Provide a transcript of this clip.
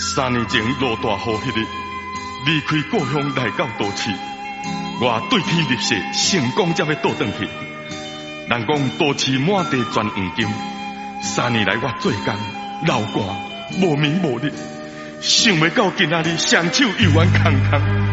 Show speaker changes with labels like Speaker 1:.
Speaker 1: 3年前落大雨迄日，离开故乡来到都市，我对天立誓，成功才要倒转去。人讲都市满地钻黄金，3年来我做工流汗，无眠无日，想袂到今仔日双手又完空空。